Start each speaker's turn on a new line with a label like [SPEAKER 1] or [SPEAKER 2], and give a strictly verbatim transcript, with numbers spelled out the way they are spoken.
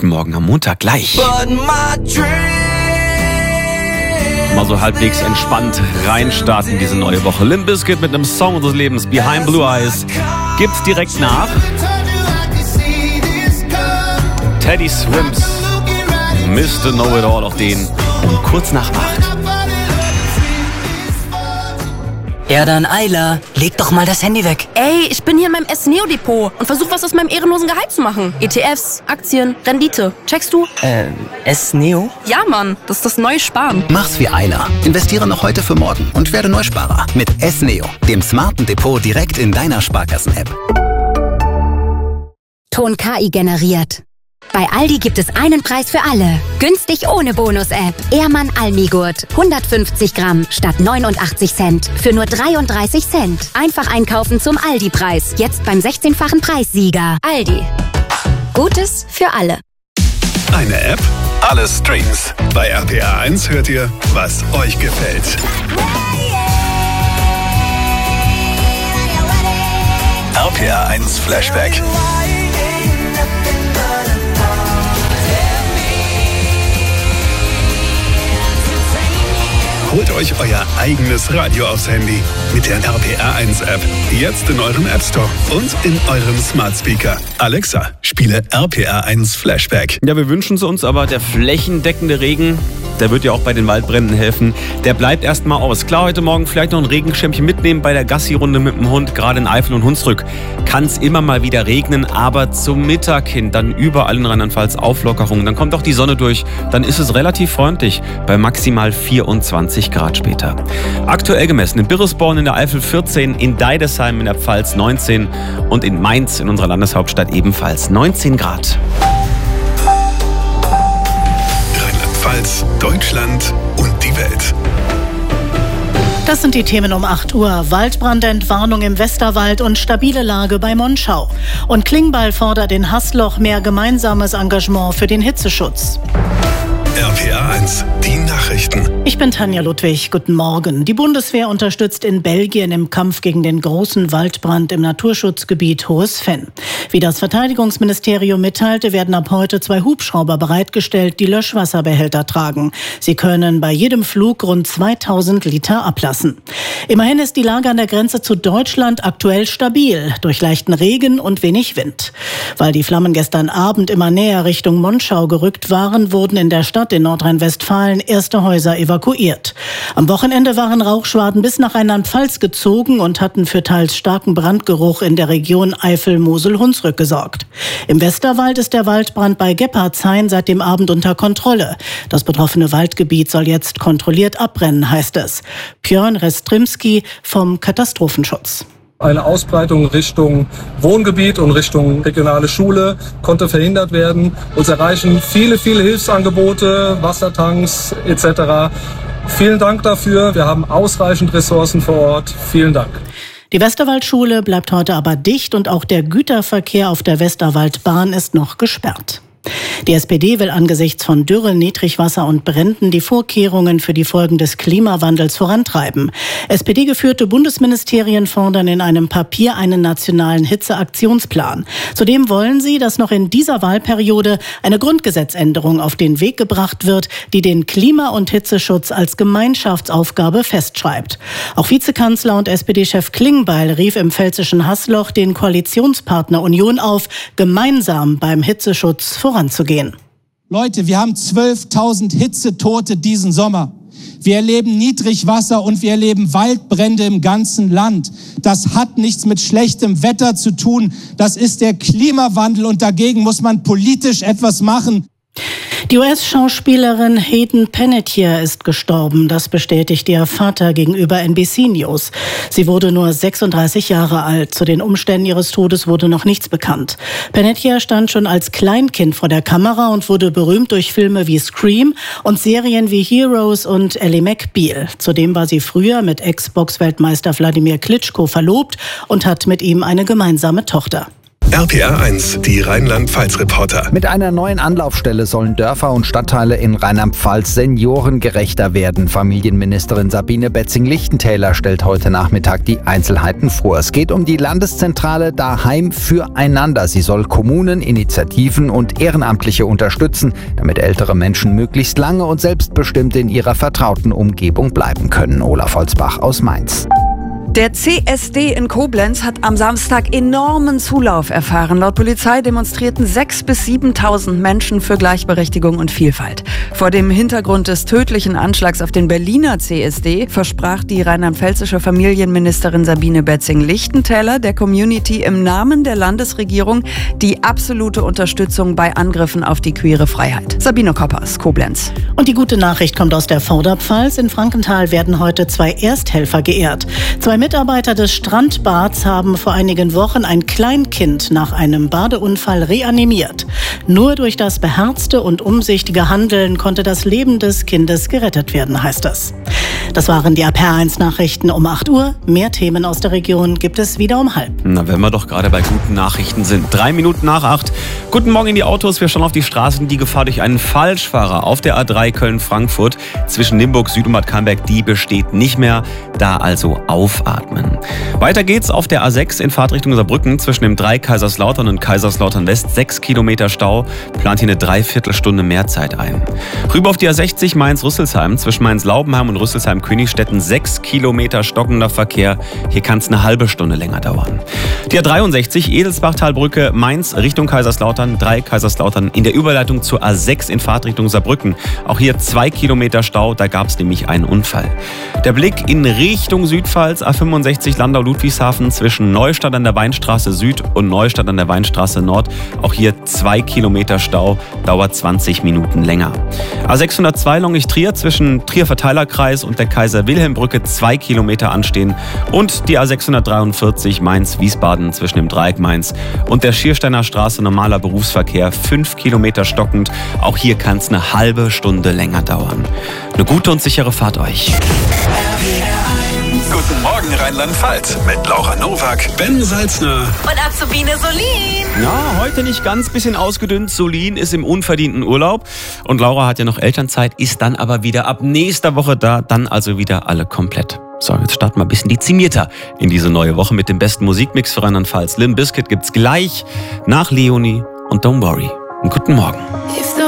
[SPEAKER 1] Guten Morgen am Montag gleich. Mal so halbwegs entspannt reinstarten diese neue Woche. Limp Bizkit mit einem Song unseres Lebens, Behind Blue Eyes, gibt's direkt nach. Teddy Swims, Mister Know-It-All, auch den um kurz nach acht.
[SPEAKER 2] Ja dann, Ayla, leg doch mal das Handy weg.
[SPEAKER 3] Ey, ich bin hier in meinem S-Neo-Depot und versuche was aus meinem ehrenlosen Gehalt zu machen. E T Fs, Aktien, Rendite. Checkst du?
[SPEAKER 2] Äh, S-Neo?
[SPEAKER 3] Ja, Mann, das ist das neue Sparen.
[SPEAKER 4] Mach's wie Ayla. Investiere noch heute für morgen und werde Neusparer mit S-Neo, dem smarten Depot direkt in deiner Sparkassen-App.
[SPEAKER 5] Ton K I generiert. Bei Aldi gibt es einen Preis für alle. Günstig ohne Bonus-App. Ehrmann Almigurt. hundertfünfzig Gramm statt neunundachtzig Cent. Für nur dreiunddreißig Cent. Einfach einkaufen zum Aldi-Preis. Jetzt beim sechzehnfachen Preissieger. Aldi. Gutes für alle.
[SPEAKER 6] Eine App, alle Streams. Bei R P R eins hört ihr, was euch gefällt. R P R eins Flashback. Holt euch euer eigenes Radio aufs Handy mit der R P R eins App. Jetzt in eurem App Store und in eurem Smart Speaker. Alexa, spiele R P R eins Flashback.
[SPEAKER 1] Ja, wir wünschen es uns, aber der flächendeckende Regen, der wird ja auch bei den Waldbränden helfen. Der bleibt erstmal aus. Klar, heute Morgen vielleicht noch ein Regenschirmchen mitnehmen bei der Gassi-Runde mit dem Hund. Gerade in Eifel und Hunsrück kann es immer mal wieder regnen, aber zum Mittag hin dann überall in Rheinland-Pfalz Auflockerung. Dann kommt auch die Sonne durch. Dann ist es relativ freundlich bei maximal vierundzwanzig Grad später. Aktuell gemessen in Birresborn in der Eifel vierzehn, in Deidesheim in der Pfalz neunzehn und in Mainz in unserer Landeshauptstadt ebenfalls neunzehn Grad.
[SPEAKER 6] Rheinland-Pfalz, Deutschland und die Welt.
[SPEAKER 7] Das sind die Themen um acht Uhr. Waldbrandentwarnung im Westerwald und stabile Lage bei Monschau. Und Klingbeil fordert in Haßloch mehr gemeinsames Engagement für den Hitzeschutz.
[SPEAKER 6] R P R eins, die Nachrichten.
[SPEAKER 7] Ich bin Tanja Ludwig. Guten Morgen. Die Bundeswehr unterstützt in Belgien im Kampf gegen den großen Waldbrand im Naturschutzgebiet Hohes Venn. Wie das Verteidigungsministerium mitteilte, werden ab heute zwei Hubschrauber bereitgestellt, die Löschwasserbehälter tragen. Sie können bei jedem Flug rund zweitausend Liter ablassen. Immerhin ist die Lage an der Grenze zu Deutschland aktuell stabil, durch leichten Regen und wenig Wind. Weil die Flammen gestern Abend immer näher Richtung Monschau gerückt waren, wurden in der Stadt in Nordrhein-Westfalen erste Häuser evakuiert. Am Wochenende waren Rauchschwaden bis nach Rheinland-Pfalz gezogen und hatten für teils starken Brandgeruch in der Region Eifel-Mosel-Hunsrück gesorgt. Im Westerwald ist der Waldbrand bei Gebhardshain seit dem Abend unter Kontrolle. Das betroffene Waldgebiet soll jetzt kontrolliert abbrennen, heißt es. Björn Restrimski vom Katastrophenschutz.
[SPEAKER 8] Eine Ausbreitung Richtung Wohngebiet und Richtung regionale Schule konnte verhindert werden. Uns erreichen viele, viele Hilfsangebote, Wassertanks et cetera. Vielen Dank dafür. Wir haben ausreichend Ressourcen vor Ort. Vielen Dank.
[SPEAKER 7] Die Westerwaldschule bleibt heute aber dicht und auch der Güterverkehr auf der Westerwaldbahn ist noch gesperrt. Die S P D will angesichts von Dürre, Niedrigwasser und Bränden die Vorkehrungen für die Folgen des Klimawandels vorantreiben. S P D-geführte Bundesministerien fordern in einem Papier einen nationalen Hitzeaktionsplan. Zudem wollen sie, dass noch in dieser Wahlperiode eine Grundgesetzänderung auf den Weg gebracht wird, die den Klima- und Hitzeschutz als Gemeinschaftsaufgabe festschreibt. Auch Vizekanzler und S P D-Chef Klingbeil rief im pfälzischen Haßloch den Koalitionspartner Union auf, gemeinsam beim Hitzeschutz voranzugehen.
[SPEAKER 9] Leute, wir haben zwölftausend Hitzetote diesen Sommer. Wir erleben Niedrigwasser und wir erleben Waldbrände im ganzen Land. Das hat nichts mit schlechtem Wetter zu tun. Das ist der Klimawandel und dagegen muss man politisch etwas machen.
[SPEAKER 7] Die U S-Schauspielerin Hayden Panettiere ist gestorben. Das bestätigt ihr Vater gegenüber N B C News. Sie wurde nur sechsunddreißig Jahre alt. Zu den Umständen ihres Todes wurde noch nichts bekannt. Panettiere stand schon als Kleinkind vor der Kamera und wurde berühmt durch Filme wie Scream und Serien wie Heroes und Ally McBeal. Zudem war sie früher mit Ex-Box-Weltmeister Wladimir Klitschko verlobt und hat mit ihm eine gemeinsame Tochter.
[SPEAKER 6] R P R eins, die Rheinland-Pfalz-Reporter.
[SPEAKER 10] Mit einer neuen Anlaufstelle sollen Dörfer und Stadtteile in Rheinland-Pfalz seniorengerechter werden. Familienministerin Sabine Betzing-Lichtentäler stellt heute Nachmittag die Einzelheiten vor. Es geht um die Landeszentrale Daheim füreinander. Sie soll Kommunen, Initiativen und Ehrenamtliche unterstützen, damit ältere Menschen möglichst lange und selbstbestimmt in ihrer vertrauten Umgebung bleiben können. Olaf Holzbach aus Mainz.
[SPEAKER 11] Der C S D in Koblenz hat am Samstag enormen Zulauf erfahren. Laut Polizei demonstrierten sechstausend bis siebentausend Menschen für Gleichberechtigung und Vielfalt. Vor dem Hintergrund des tödlichen Anschlags auf den Berliner C S D versprach die rheinland-pfälzische Familienministerin Sabine Betzing-Lichtentäler der Community im Namen der Landesregierung die absolute Unterstützung bei Angriffen auf die queere Freiheit. Sabine Koppers, Koblenz.
[SPEAKER 7] Und die gute Nachricht kommt aus der Vorderpfalz. In Frankenthal werden heute zwei Ersthelfer geehrt. Zwei Mitarbeiter des Strandbads haben vor einigen Wochen ein Kleinkind nach einem Badeunfall reanimiert. Nur durch das beherzte und umsichtige Handeln konnte das Leben des Kindes gerettet werden, heißt es. Das waren die R P R eins Nachrichten um acht Uhr. Mehr Themen aus der Region gibt es wieder um halb.
[SPEAKER 1] Na, wenn wir doch gerade bei guten Nachrichten sind. Drei Minuten nach acht. Guten Morgen in die Autos. Wir schauen auf die Straßen. Die Gefahr durch einen Falschfahrer auf der A drei Köln-Frankfurt zwischen Limburg, Süd und Bad Camberg, die besteht nicht mehr. Da also aufatmen. Weiter geht's auf der A sechs in Fahrtrichtung Saarbrücken zwischen dem drei Kaiserslautern und Kaiserslautern West. Sechs Kilometer Stau. Plant hier eine Dreiviertelstunde mehr Zeit ein. Rüber auf die A sechzig Mainz-Rüsselsheim zwischen Mainz-Laubenheim und Rüsselsheim-Königstetten. Sechs Kilometer stockender Verkehr. Hier kann es eine halbe Stunde länger dauern. Die A dreiundsechzig Edelsbachtalbrücke Mainz Richtung Kaiserslautern. drei Kaiserslautern in der Überleitung zur A sechs in Fahrtrichtung Saarbrücken. Auch hier zwei Kilometer Stau. Da gab es nämlich einen Unfall. Der Blick in Richtung Südpfalz. A fünfundsechzig Landau-Ludwigshafen zwischen Neustadt an der Weinstraße Süd und Neustadt an der Weinstraße Nord. Auch hier zwei Kilometer Stau. Dauert zwanzig Minuten länger. A sechshundertzwei Lonich-Trier zwischen Trier-Verteilerkreis und der Kaiser-Wilhelm-Brücke zwei Kilometer anstehen. Und die A sechshundertdreiundvierzig Mainz-Wiesbaden zwischen dem Dreieck Mainz und der Schiersteiner Straße normaler Berufsverkehr fünf Kilometer stockend. Auch hier kann es eine halbe Stunde länger dauern. Eine gute und sichere Fahrt euch.
[SPEAKER 6] Guten Morgen Rheinland-Pfalz mit Laura Nowak, Ben Salzner
[SPEAKER 3] Und Azubine Solin.
[SPEAKER 1] Ja, heute nicht ganz, bisschen ausgedünnt. Solin ist im unverdienten Urlaub und Laura hat ja noch Elternzeit, ist dann aber wieder ab nächster Woche da, dann also wieder alle komplett. So, jetzt starten wir ein bisschen dezimierter in diese neue Woche mit dem besten Musikmix für Rheinland-Pfalz. Limp Bizkit gibt's gleich nach Leonie und Don't Worry. Und guten Morgen.